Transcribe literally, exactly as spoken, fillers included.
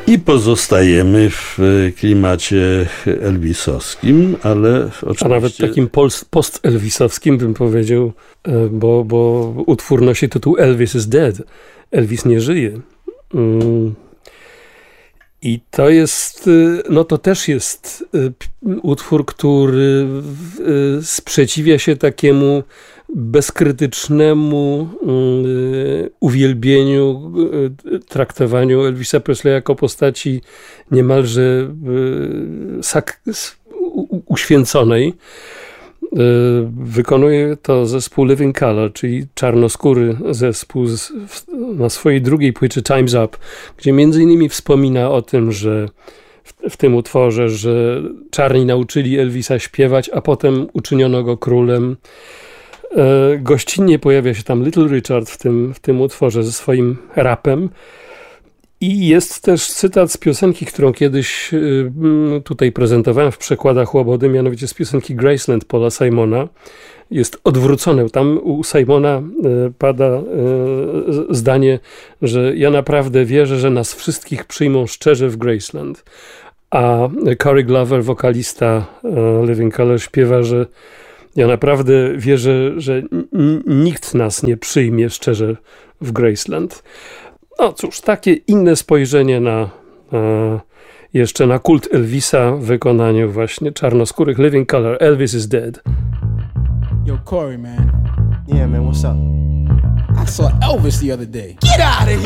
I pozostajemy w klimacie elwisowskim, ale oczywiście... A nawet takim post-elwisowskim bym powiedział, bo, bo utwór nosi tytuł Elvis is dead. Elvis nie żyje. I to jest, no to też jest utwór, który sprzeciwia się takiemu bezkrytycznemu uwielbieniu, traktowaniu Elvisa Presleya jako postaci niemalże sak- uświęconej. Wykonuje to zespół Living Colour, czyli czarnoskóry zespół z, w, na swojej drugiej płycie Time's Up, gdzie między innymi wspomina o tym, że w, w tym utworze, że czarni nauczyli Elvisa śpiewać, a potem uczyniono go królem. E, gościnnie pojawia się tam Little Richard w tym, w tym utworze ze swoim rapem. I jest też cytat z piosenki, którą kiedyś y, tutaj prezentowałem w przekładach Łobody, mianowicie z piosenki Graceland Paula Simona. Jest odwrócone. Tam u Simona y, pada y, zdanie, że ja naprawdę wierzę, że nas wszystkich przyjmą szczerze w Graceland. A Corey Glover, wokalista y, Living Colour, śpiewa, że ja naprawdę wierzę, że n- nikt nas nie przyjmie szczerze w Graceland. No cóż, takie inne spojrzenie na e, jeszcze na kult Elvisa w wykonaniu właśnie czarnoskórych Living Colour. Elvis is dead. Yo, Corey, man. Yeah, man, what's up? I saw Elvis the other day. Get out of